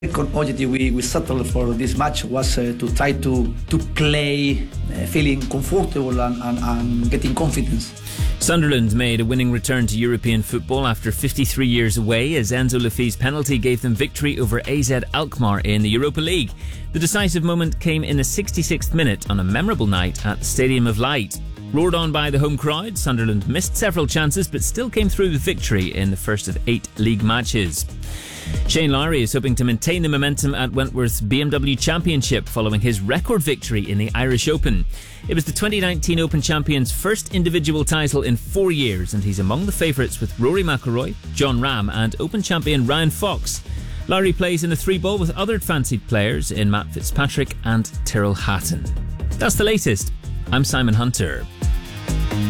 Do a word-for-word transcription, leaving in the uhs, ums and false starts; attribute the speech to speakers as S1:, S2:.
S1: second objective we, we settled for this match was uh, to try to to play uh, feeling comfortable and, and, and getting confidence.
S2: Sunderland made a winning return to European football after fifty-three years away as Enzo Lefi's penalty gave them victory over A Z Alkmaar in the Europa League. The decisive moment came in the sixty-sixth minute on a memorable night at the Stadium of Light. Roared on by the home crowd, Sunderland missed several chances but still came through with victory in the first of eight league matches. Shane Lowry is hoping to maintain the momentum at Wentworth's B M W Championship following his record victory in the Irish Open. It was the twenty nineteen Open champion's first individual title in four years and he's among the favourites with Rory McIlroy, Jon Rahm and Open champion Ryan Fox. Lowry plays in a three-ball with other fancied players in Matt Fitzpatrick and Tyrrell Hatton. That's the latest. I'm Simon Hunter.